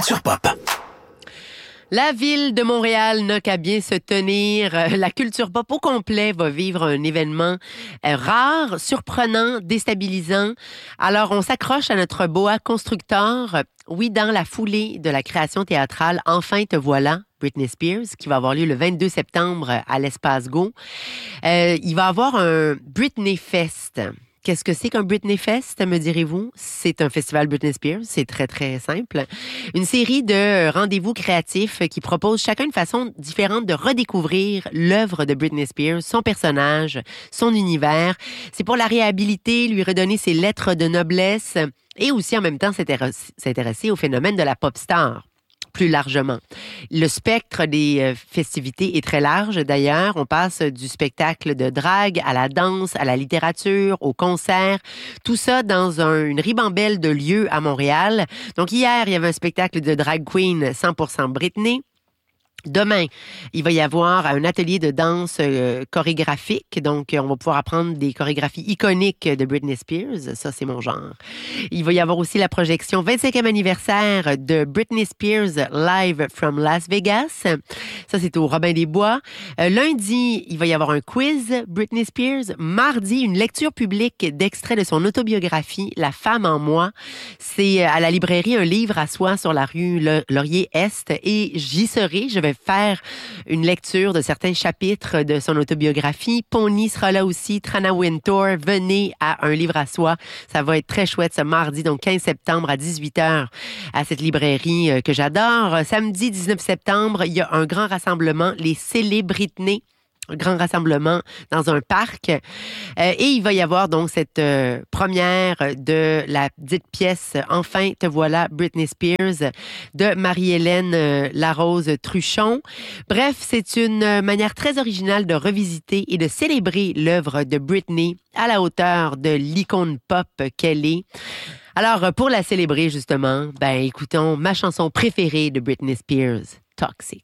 Culture Pop. La ville de Montréal n'a qu'à bien se tenir. La culture pop au complet va vivre un événement rare, surprenant, déstabilisant. Alors, on s'accroche à notre boa constructeur. Oui, dans la foulée de la création théâtrale, Enfin te voilà, Britney Spears, qui va avoir lieu le 22 septembre à l'Espace Go. Il va y avoir un Britney Fest. Qu'est-ce que c'est qu'un Britney Fest, me direz-vous? C'est un festival Britney Spears, c'est très, très simple. Une série de rendez-vous créatifs qui proposent chacun une façon différente de redécouvrir l'œuvre de Britney Spears, son personnage, son univers. C'est pour la réhabiliter, lui redonner ses lettres de noblesse et aussi en même temps s'intéresser au phénomène de la pop star. Plus largement. Le spectre des festivités est très large. D'ailleurs, on passe du spectacle de drague à la danse, à la littérature, au concert. Tout ça dans une ribambelle de lieux à Montréal. Donc hier, il y avait un spectacle de drag queen 100% Britney. Demain, il va y avoir un atelier de danse chorégraphique. Donc, on va pouvoir apprendre des chorégraphies iconiques de Britney Spears. Ça, c'est mon genre. Il va y avoir aussi la projection 25e anniversaire de Britney Spears Live from Las Vegas. Ça, c'est au Robin des Bois. Lundi, il va y avoir un quiz Britney Spears. Mardi, une lecture publique d'extraits de son autobiographie La femme en moi. C'est à la librairie Un livre à soi sur la rue Laurier-Est. Et j'y serai. Je vais faire une lecture de certains chapitres de son autobiographie. Pony sera là aussi, Trana Wintour. Venez à Un livre à soi. Ça va être très chouette ce mardi, donc 15 septembre à 18h à cette librairie que j'adore. Samedi 19 septembre, il y a un grand rassemblement, les Célébrités. Un grand rassemblement dans un parc. Et il va y avoir donc cette première de la dite pièce « Enfin te voilà, Britney Spears » de Marie-Hélène Larose Truchon. Bref, c'est une manière très originale de revisiter et de célébrer l'œuvre de Britney à la hauteur de l'icône pop qu'elle est. Alors, pour la célébrer justement, écoutons ma chanson préférée de Britney Spears, « Toxic ».